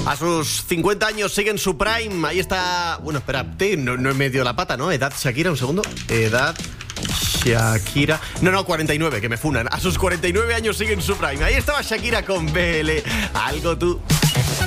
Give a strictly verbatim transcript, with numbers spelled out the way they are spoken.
A sus cincuenta años sigue en su prime. Ahí está. Bueno, espérate, no, no he medio la pata, ¿no? Edad Shakira, un segundo. Edad Shakira. No, no, cuarenta y nueve, que me funan. A sus cuarenta y nueve años sigue en su prime. Ahí estaba Shakira con B L. Algo tú.